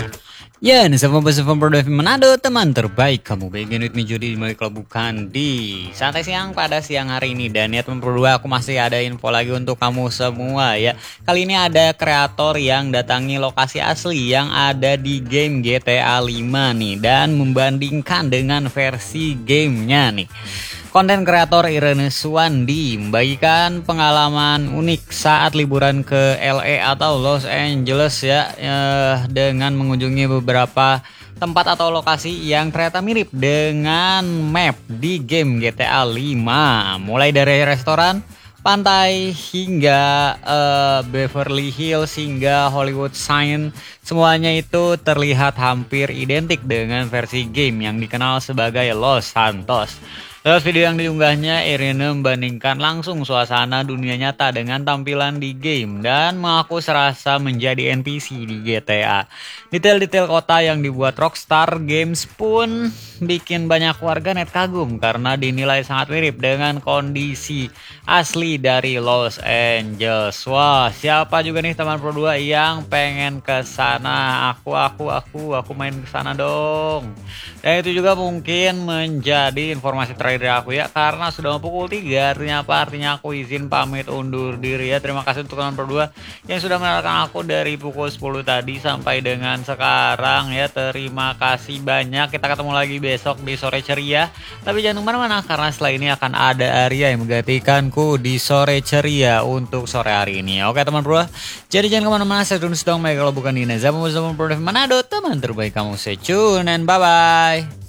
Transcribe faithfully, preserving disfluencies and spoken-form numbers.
Ya, sama bersama Prodevi Manado, teman terbaik kamu. Bagian duit judi di kalau bukan di santai siang pada siang hari ini. Dan ya teman berdua, aku masih ada info lagi untuk kamu semua ya. Kali ini ada kreator yang datangi lokasi asli yang ada di game G T A lima nih, dan membandingkan dengan versi gamenya nih. Konten kreator Irene Suwandi membagikan pengalaman unik saat liburan ke L A atau Los Angeles ya, eh, dengan mengunjungi beberapa tempat atau lokasi yang ternyata mirip dengan map di game G T A lima. Mulai dari restoran, pantai, hingga uh, Beverly Hills, hingga Hollywood Sign, semuanya itu terlihat hampir identik dengan versi game yang dikenal sebagai Los Santos. Lewat video yang diunggahnya, Irene membandingkan langsung suasana dunia nyata dengan tampilan di game dan mengaku serasa menjadi N P C di G T A. Detail-detail kota yang dibuat Rockstar Games pun bikin banyak warganet kagum karena dinilai sangat mirip dengan kondisi asli dari Los Angeles. Wah, siapa juga nih teman Pro dua yang pengen ke sana? Aku, aku, aku, aku main ke sana dong. Dan itu juga mungkin menjadi informasi terakhir dari aku ya, karena sudah mau pukul tiga. Artinya apa? Artinya aku izin pamit undur diri ya. Terima kasih untuk teman Pro dua yang sudah mendengarkan aku dari pukul sepuluh tadi sampai dengan sekarang ya. Terima kasih banyak. Kita ketemu lagi besok di sore ceria. Tapi jangan kemana-mana karena setelah ini akan ada Arya yang menggantikanku di sore ceria untuk sore hari ini. Oke teman Pro, jadi jangan kemana-mana. Saya tunggu sedang kalau bukan di Nazam Manado, teman terbaik kamu. Stay tune and bye-bye.